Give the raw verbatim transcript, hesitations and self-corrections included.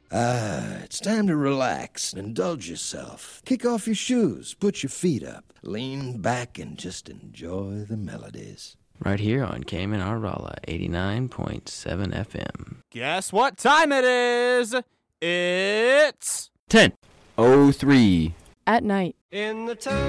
Ah, it's time to relax and indulge yourself. Kick off your shoes, put your feet up, lean back, and just enjoy the melodies. Right here on Cayman Arvala, eighty-nine point seven F M. Guess what time it is? It's ten oh three At night. in the time